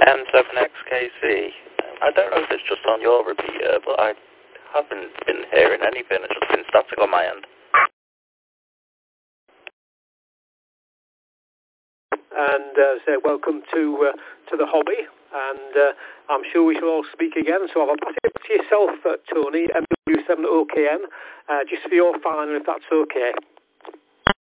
N7XKC. I don't know if it's just on your repeater, but I haven't been hearing anything. It's just been static on my end. And say welcome to the hobby, and I'm sure we shall all speak again. So I'll pass it to yourself, Tony, MW7OKN, just for your final, if that's okay.